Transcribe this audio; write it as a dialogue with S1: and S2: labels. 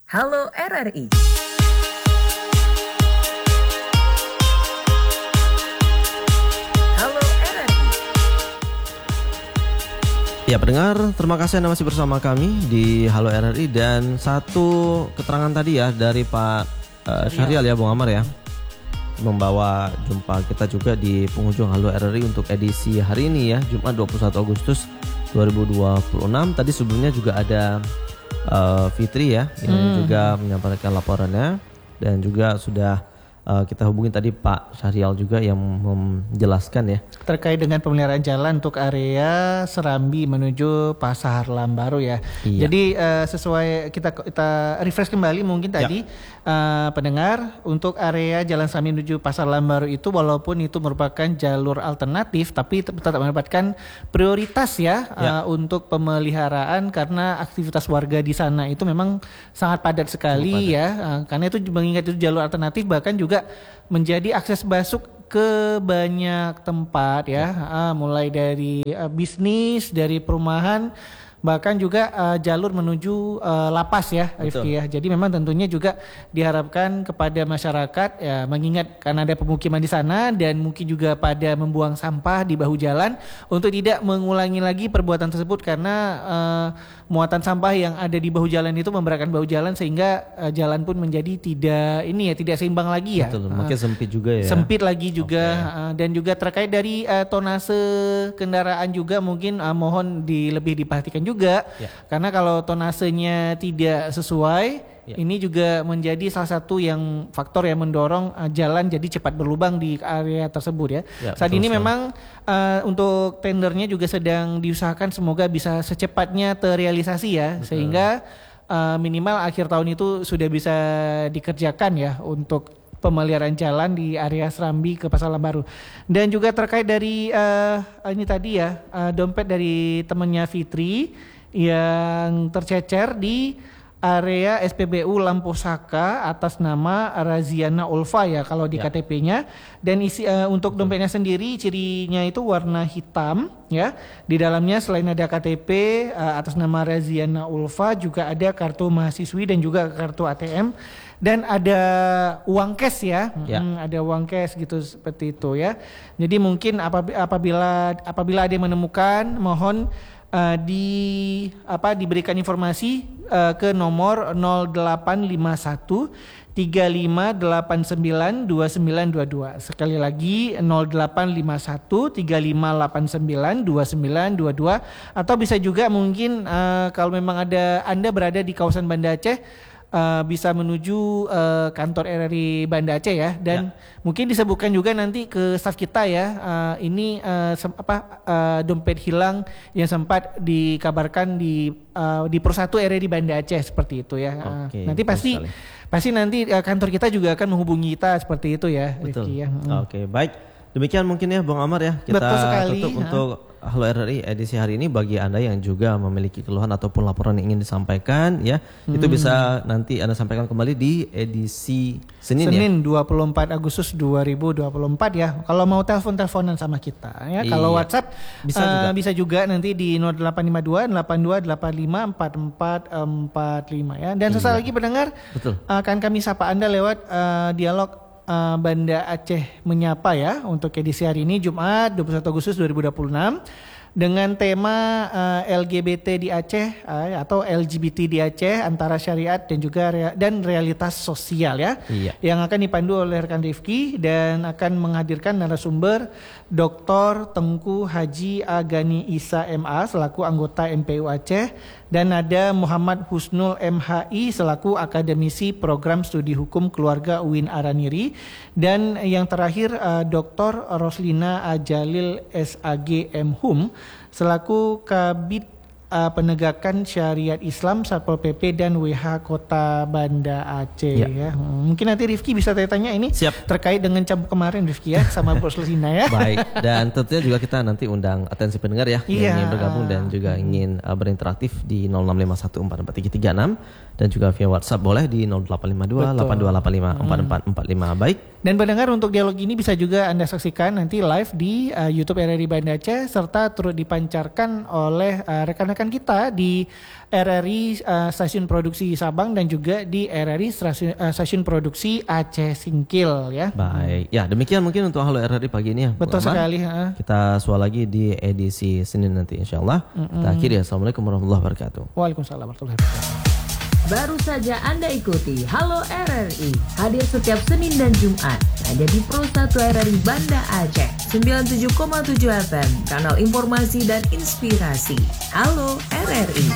S1: Halo RRI. Halo RRI.
S2: Ya pendengar, terima kasih Anda masih bersama kami di Halo RRI. Dan satu keterangan tadi ya dari Pak Syahrial ya, Bung Amar ya, membawa jumpa kita juga di penghujung Halo RRI untuk edisi hari ini ya, Jumat 21 Agustus 2026. Tadi sebelumnya juga ada Fitri ya yang juga menyampaikan laporannya, dan juga sudah kita hubungi tadi Pak Syahrial juga yang menjelaskan ya
S3: terkait dengan pemeliharaan jalan untuk area Serambi menuju Pasar Lambaru ya.
S2: Iya.
S3: Jadi sesuai kita refresh kembali mungkin tadi pendengar, untuk area Jalan Serambi menuju Pasar Lambaru itu walaupun itu merupakan jalur alternatif tapi tetap mendapatkan prioritas ya, untuk pemeliharaan karena aktivitas warga di sana itu memang sangat padat sekali ya. Karena itu mengingat itu jalur alternatif, bahkan juga menjadi akses masuk ke banyak tempat ya, mulai dari bisnis, dari perumahan, bahkan juga jalur menuju lapas ya, Rifki ya. Jadi memang tentunya juga diharapkan kepada masyarakat ya, mengingat karena ada pemukiman di sana dan mungkin juga pada membuang sampah di bahu jalan, untuk tidak mengulangi lagi perbuatan tersebut, karena muatan sampah yang ada di bahu jalan itu memberatkan bahu jalan sehingga jalan pun menjadi tidak seimbang lagi ya.
S2: Betul, makin sempit juga ya.
S3: Sempit lagi juga. Dan juga terkait dari tonase kendaraan juga mungkin mohon lebih diperhatikan juga, karena kalau tonasenya tidak sesuai, ini juga menjadi salah satu yang faktor yang mendorong jalan jadi cepat berlubang di area tersebut ya. Saat ini memang untuk tendernya juga sedang diusahakan, semoga bisa secepatnya terrealisasi ya. Sehingga minimal akhir tahun itu sudah bisa dikerjakan ya untuk pemeliharaan jalan di area Serambi ke Pasar Lambaru. Dan juga terkait dari ini tadi ya, dompet dari temannya Fitri yang tercecer di area SPBU Lamposaka atas nama Raziana Ulfa ya kalau di KTP-nya. Dan isi untuk dompetnya sendiri cirinya itu warna hitam ya. Di dalamnya selain ada KTP atas nama Raziana Ulfa, juga ada kartu mahasiswi dan juga kartu ATM. Dan ada uang cash ya, ada uang cash gitu seperti itu ya. Jadi mungkin apabila ada yang menemukan, mohon diberikan informasi ke nomor 0851 3589 2922. Sekali lagi 0851 3589 2922. Atau bisa juga mungkin kalau memang Anda berada di kawasan Banda Aceh, bisa menuju kantor RRI Banda Aceh ya. Dan mungkin disebutkan juga nanti ke staf kita ya, ini dompet hilang yang sempat dikabarkan di Persatu RRI Banda Aceh seperti itu ya. Nanti pasti nanti kantor kita juga akan menghubungi kita seperti itu ya.
S2: Betul.
S3: Rifki, ya.
S2: Oke, baik. Demikian mungkin ya Bung Amar ya. Kita tutup untuk Halo RRI edisi hari ini. Bagi Anda yang juga memiliki keluhan ataupun laporan yang ingin disampaikan ya, itu bisa nanti Anda sampaikan kembali di edisi Senin
S3: 24 Agustus 2024 ya. Kalau mau teleponan sama kita ya. Kalau WhatsApp bisa juga nanti di 0852 8285 4445 ya. Dan sesaat lagi pendengar, akan kami sapa Anda lewat dialog Banda Aceh Menyapa ya untuk edisi hari ini Jumat 21 Agustus 2026 dengan tema LGBT di Aceh atau LGBT di Aceh, antara syariat dan juga realitas sosial ya. Yang akan dipandu oleh rekan Rifki dan akan menghadirkan narasumber Dr. Tengku Haji Agani Isa MA selaku anggota MPU Aceh, dan ada Muhammad Husnul MHI selaku akademisi program studi hukum keluarga UIN Araniri, dan yang terakhir Dr. Roslina Ajalil SAG MHum selaku Kabid Penegakan Syariat Islam Satpol PP dan WH Kota Banda Aceh ya. Mungkin nanti Rifki bisa tanya ini terkait dengan cambuk kemarin Rifki ya sama Bos Roslina ya.
S2: Baik, dan tentunya juga kita nanti undang atensi pendengar ya yang ingin bergabung dan juga ingin berinteraktif di 0651443336 dan juga via WhatsApp boleh di 0852 8285 4445. Baik.
S3: Dan pendengar, untuk dialog ini bisa juga Anda saksikan nanti live di YouTube RRI Banda Aceh, serta turut dipancarkan oleh rekan-rekan kita di RRI Stasiun Produksi Sabang dan juga di RRI Stasiun Produksi Aceh Singkil ya.
S2: Baik, ya demikian mungkin untuk Halo RRI pagi ini ya.
S3: Betul sekali.
S2: Kita sual lagi di edisi Senin nanti insyaallah. Kita akhiri. Assalamualaikum warahmatullahi wabarakatuh.
S3: Waalaikumsalam warahmatullahi wabarakatuh.
S1: Baru saja Anda ikuti Halo RRI, hadir setiap Senin dan Jumat hanya di Pro 1 RRI Banda Aceh 97,7 FM, kanal informasi dan inspirasi. Halo RRI.